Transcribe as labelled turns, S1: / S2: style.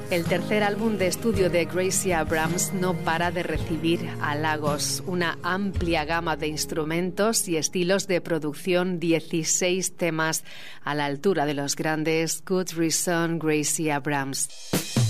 S1: El tercer álbum de estudio de Gracie Abrams no para de recibir halagos. Una amplia gama de instrumentos y estilos de producción, 16 temas a la altura de los grandes. Good Reason, Gracie Abrams.